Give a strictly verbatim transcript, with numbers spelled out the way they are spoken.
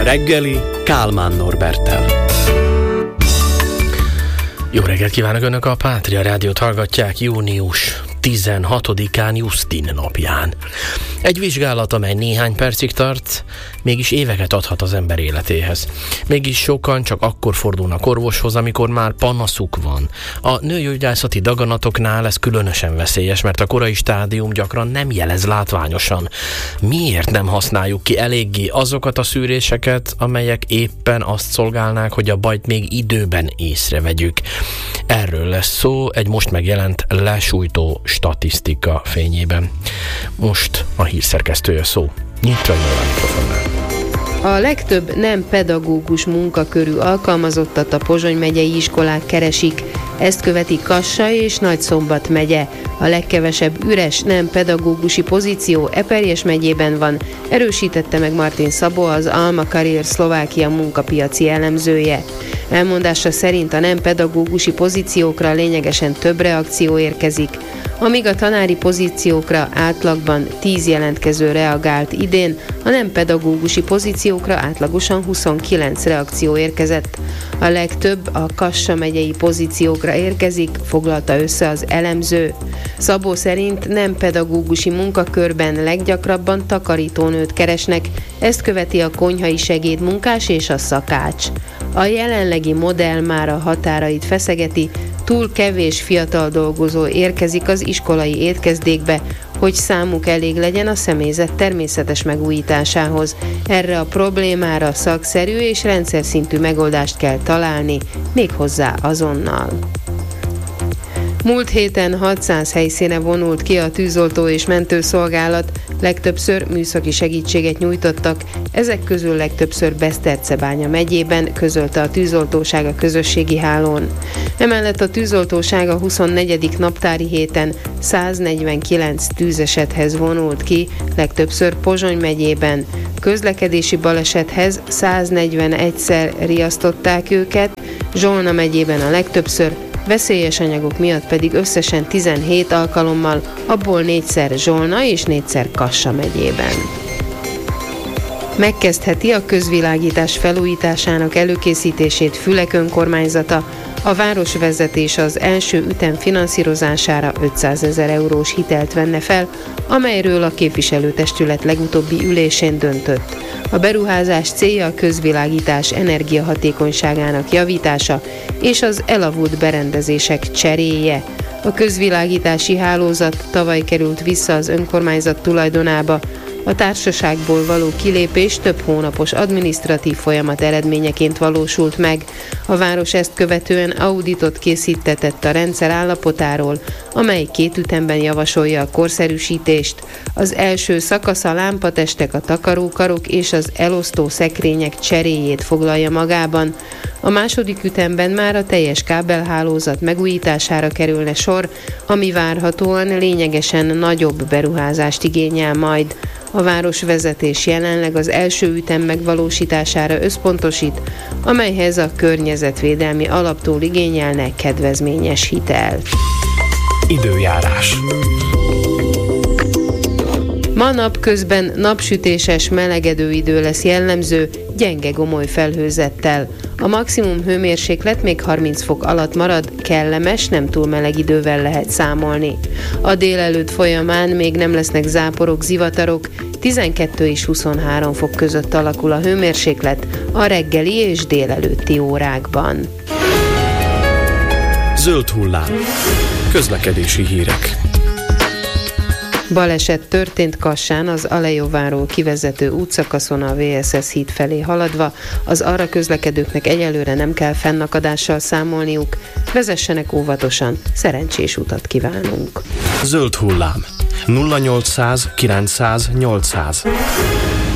reggeli Kálmán Norberttel. Jó reggelt kívánok, Önök a Pátria Rádiót hallgatják június tizenhatodikán, Justin napján. Egy vizsgálat, amely néhány percig tart, mégis éveket adhat az ember életéhez. Mégis sokan csak akkor fordulnak orvoshoz, amikor már panaszuk van. A nőgyógyászati daganatoknál ez különösen veszélyes, mert a korai stádium gyakran nem jelez látványosan. Miért nem használjuk ki eléggé azokat a szűréseket, amelyek éppen azt szolgálnák, hogy a bajt még időben észrevegyük? Erről lesz szó egy most megjelent lesújtó statisztika fényében. Most a hírszerkesztője szó. Nyitva a mikrofonnál. A legtöbb nem pedagógus munkakörű alkalmazottat a Pozsony megyei iskolák keresik. Ezt követi Kassa és Nagyszombat megye. A legkevesebb üres nem pedagógusi pozíció Eperjes megyében van, erősítette meg Martin Szabó, az Alma Career Szlovákia munkapiaci elemzője. Elmondása szerint a nem pedagógusi pozíciókra lényegesen több reakció érkezik. Amíg a tanári pozíciókra átlagban tíz jelentkező reagált idén, a nem pedagógusi pozíciókra átlagosan huszonkilenc reakció érkezett. A legtöbb a Kassa megyei pozíciókra érkezik, foglalta össze az elemző. Szabó szerint nem pedagógusi munkakörben leggyakrabban takarítónőt keresnek, ezt követi a konyhai segédmunkás és a szakács. A jelenlegi modell már a határait feszegeti, túl kevés fiatal dolgozó érkezik az iskolai étkezdékbe, hogy számuk elég legyen a személyzet természetes megújításához. Erre a problémára szakszerű és rendszer szintű megoldást kell találni, méghozzá azonnal. Múlt héten hatszáz helyszíne vonult ki a tűzoltó és mentőszolgálat, legtöbbször műszaki segítséget nyújtottak, ezek közül legtöbbször Besztercebánya megyében, közölte a tűzoltóság a közösségi hálón. Emellett a tűzoltóság a huszonnegyedik naptári héten száznegyvenkilenc tűzesethez vonult ki, legtöbbször Pozsony megyében. Közlekedési balesethez száznegyvenegyszer riasztották őket, Zsolna megyében a legtöbbször, veszélyes anyagok miatt pedig összesen tizenhét alkalommal, abból négyszer Zsolna és négyszer Kassa megyében. Megkezdheti a közvilágítás felújításának előkészítését Fülek önkormányzata. A városvezetés az első ütem finanszírozására ötszázezer eurós hitelt venne fel, amelyről a képviselőtestület legutóbbi ülésén döntött. A beruházás célja a közvilágítás energiahatékonyságának javítása és az elavult berendezések cseréje. A közvilágítási hálózat tavaly került vissza az önkormányzat tulajdonába. A társaságból való kilépés több hónapos adminisztratív folyamat eredményeként valósult meg. A város ezt követően auditot készítetett a rendszer állapotáról, amely két ütemben javasolja a korszerűsítést. Az első szakasz a lámpatestek, a takarókarok és az elosztó szekrények cseréjét foglalja magában. A második ütemben már a teljes kábelhálózat megújítására kerülne sor, ami várhatóan lényegesen nagyobb beruházást igényel majd. A városvezetés jelenleg az első ütem megvalósítására összpontosít, amelyhez a környezetvédelmi alaptól igényelne kedvezményes hitel. Időjárás. Ma napközben napsütéses, melegedő idő lesz jellemző, gyenge gomoly felhőzettel. A maximum hőmérséklet még harminc fok alatt marad, kellemes, nem túl meleg idővel lehet számolni. A délelőtt folyamán még nem lesznek záporok, zivatarok, tizenkettő és huszonhárom fok között alakul a hőmérséklet a reggeli és délelőtti órákban. Zöld hullám. Közlekedési hírek. Baleset történt Kassán, az Alejováról kivezető útszakaszon a vé es es híd felé haladva. Az arra közlekedőknek egyelőre nem kell fennakadással számolniuk. Vezessenek óvatosan, szerencsés utat kívánunk. Zöld hullám. nulla nyolcszáz kilencszáz nyolcszáz.